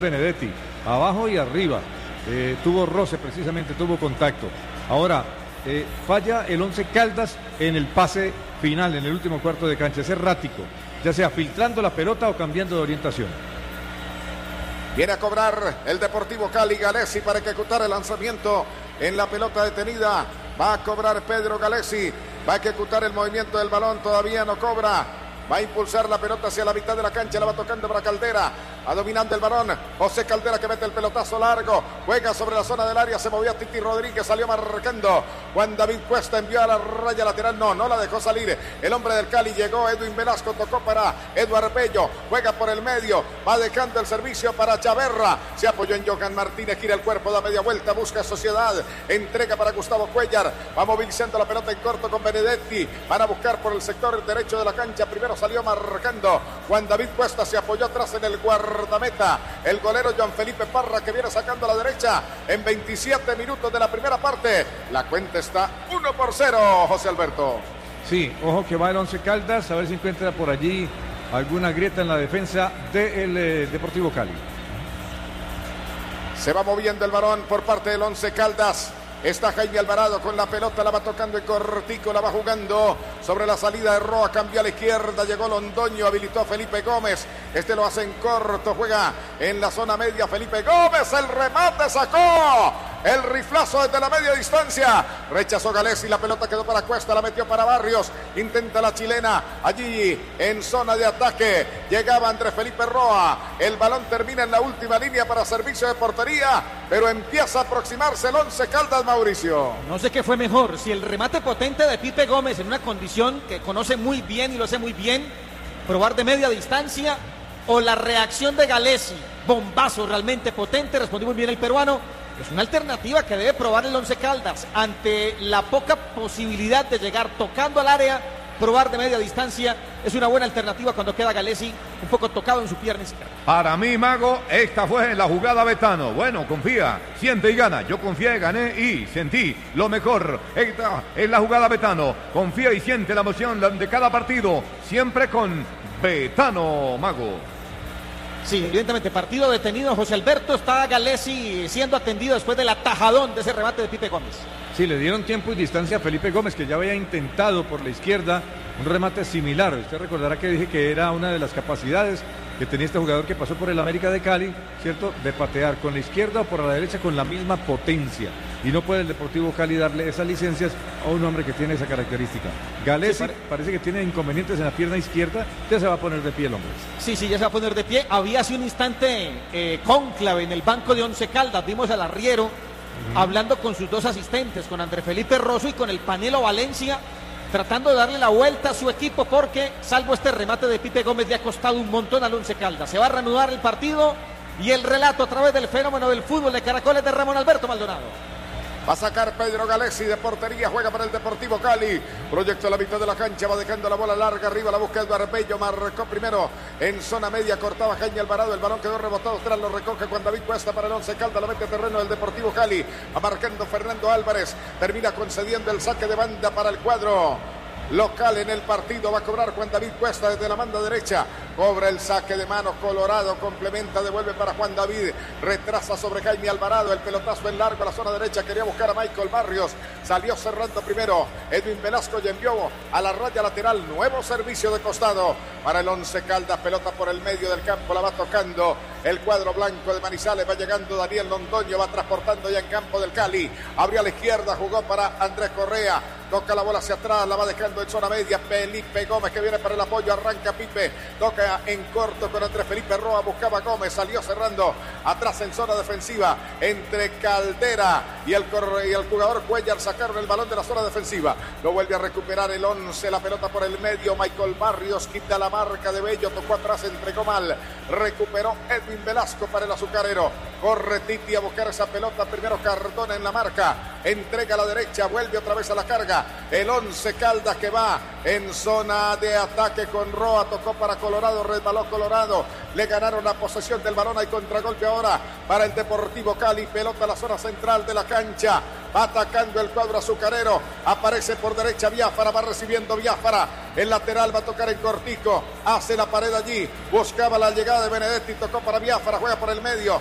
Benedetti, abajo y arriba, tuvo roce precisamente, tuvo contacto. Ahora, falla el Once Caldas en el pase final, en el último cuarto de cancha, es errático, ya sea filtrando la pelota o cambiando de orientación. Viene a cobrar el Deportivo Cali. Galesi para ejecutar el lanzamiento en la pelota detenida. Va a cobrar Pedro Galesi, va a ejecutar el movimiento del balón, todavía no cobra. Va a impulsar la pelota hacia la mitad de la cancha, la va tocando para Caldera, va dominando el balón, José Caldera que mete el pelotazo largo, juega sobre la zona del área, se movió Titi Rodríguez, salió marcando, Juan David Cuesta envió a la raya lateral, no la dejó salir, el hombre del Cali llegó, Edwin Velasco tocó para Eduardo Bello, juega por el medio, va dejando el servicio para Chaverra, se apoyó en Johan Martínez, gira el cuerpo, da media vuelta, busca Sociedad, entrega para Gustavo Cuellar, va movilizando la pelota en corto con Benedetti, van a buscar por el sector derecho de la cancha, primero salió marcando Juan David Cuesta, se apoyó atrás en el guardameta, el golero Juan Felipe Parra que viene sacando a la derecha en 27 minutos de la primera parte. La cuenta está 1-0, José Alberto. Sí, ojo que va el Once Caldas, a ver si encuentra por allí alguna grieta en la defensa del Deportivo Cali. Se va moviendo el balón por parte del Once Caldas. Está Jaime Alvarado con la pelota, la va tocando en cortico, la va jugando sobre la salida de Roa, cambió a la izquierda, llegó Londoño, habilitó a Felipe Gómez, este lo hace en corto, juega en la zona media Felipe Gómez, el remate sacó, el riflazo desde la media distancia, rechazó Galesi, la pelota quedó para Cuesta, la metió para Barrios, intenta la chilena, allí en zona de ataque, llegaba Andrés Felipe Roa, el balón termina en la última línea para servicio de portería, pero empieza a aproximarse el Once Caldas, Mauricio. No sé qué fue mejor, si el remate potente de Pipe Gómez en una condición que conoce muy bien y lo hace muy bien, probar de media distancia, o la reacción de Galesi, bombazo realmente potente, respondió muy bien el peruano. Es una alternativa que debe probar el Once Caldas ante la poca posibilidad de llegar tocando al área. Probar de media distancia es una buena alternativa cuando queda Galesi un poco tocado en su pierna izquierda. Para mí, Mago, esta fue la jugada Betano. Bueno, confía, siente y gana. Yo confié, gané y sentí lo mejor. Esta es la jugada Betano. Confía y siente la emoción de cada partido. Siempre con Betano, Mago. Sí, evidentemente, partido detenido. José Alberto, está Galesi siendo atendido después del atajadón de ese remate de Pipe Gómez. Sí, le dieron tiempo y distancia a Felipe Gómez, que ya había intentado por la izquierda un remate similar. Usted recordará que dije que era una de las capacidades que tenía este jugador que pasó por el América de Cali, ¿cierto? De patear con la izquierda o por la derecha con la misma potencia. Y no puede el Deportivo Cali darle esas licencias a un hombre que tiene esa característica. Galesi parece que tiene inconvenientes en la pierna izquierda, ya se va a poner de pie el hombre. Sí, ya se va a poner de pie. Había hace un instante cónclave en el banco de Once Caldas. Vimos al arriero hablando con sus dos asistentes, con Andrés Felipe Rosso y con el Panelo Valencia, tratando de darle la vuelta a su equipo porque, salvo este remate de Pipe Gómez, le ha costado un montón al Once Caldas. Se va a reanudar el partido y el relato a través del fenómeno del fútbol de Caracoles de Ramón Alberto Maldonado. Va a sacar Pedro Galesi de portería, juega para el Deportivo Cali. Proyecto a la mitad de la cancha, va dejando la bola larga arriba, la busca Eduardo Bello, marcó primero en zona media, cortaba Jaime Alvarado, el balón quedó rebotado, tras lo recoge Juan David Cuesta para el Once Caldas, lo mete a terreno del Deportivo Cali, va marcando Fernando Álvarez, termina concediendo el saque de banda para el cuadro local en el partido. Va a cobrar Juan David Cuesta desde la banda derecha, cobra el saque de mano Colorado, complementa, devuelve para Juan David, retrasa sobre Jaime Alvarado, el pelotazo en largo a la zona derecha, quería buscar a Michael Barrios, salió cerrando primero Edwin Velasco y envió a la raya lateral, nuevo servicio de costado para el Once Caldas, pelota por el medio del campo, la va tocando el cuadro blanco de Manizales, va llegando Daniel Londoño, va transportando ya en campo del Cali, abrió a la izquierda, jugó para Andrés Correa, toca la bola hacia atrás, la va dejando en zona media, Felipe Gómez que viene para el apoyo, arranca Pipe, toca en corto con Andrés Felipe Roa, buscaba Gómez, salió cerrando atrás en zona defensiva, entre Caldera y el jugador Cuellar sacaron el balón de la zona defensiva, lo vuelve a recuperar el Once, la pelota por el medio, Michael Barrios quita la marca de Bello, tocó atrás, entregó mal, recuperó Edwin Velasco para el azucarero, corre Titi a buscar esa pelota, primero Cardona en la marca, entrega a la derecha, vuelve otra vez a la carga, el Once Caldas que va en zona de ataque con Roa, tocó para Colorado, resbaló Colorado, le ganaron la posesión del balón. Hay contragolpe ahora para el Deportivo Cali. Pelota a la zona central de la cancha. Va atacando el cuadro azucarero. Aparece por derecha Biafara. Va recibiendo Biafara. El lateral va a tocar en cortico. Hace la pared allí. Buscaba la llegada de Benedetti. Tocó para Biafara. Juega por el medio.